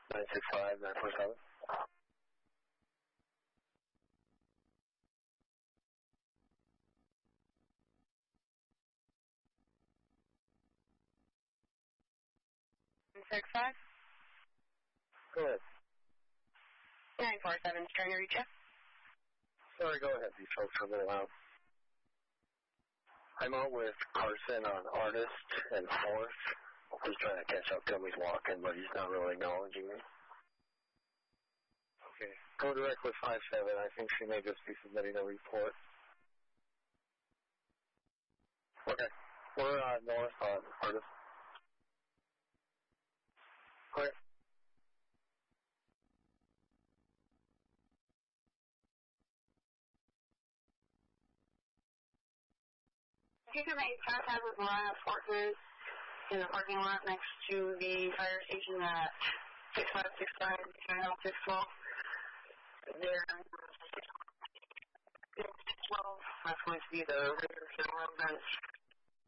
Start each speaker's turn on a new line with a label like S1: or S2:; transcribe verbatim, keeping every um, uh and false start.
S1: nine six five, nine four seven.
S2: six five?
S1: Go ahead.
S2: nine four seven, trying to reach you.
S1: Sorry, go ahead. These folks are a little loud. I'm out with Carson on Artist and Fourth. He's trying to catch up to him. He's walking, but he's not really acknowledging me. Okay. Go direct with five seven. I think she may just be submitting a report. Okay. We're uh, north on Artist. Okay.
S2: You can make contact with Mariah Fortners in the parking lot next to the fire station at six five six five, Channel six twelve. There, six twelve, that's going to be the rear camera bench.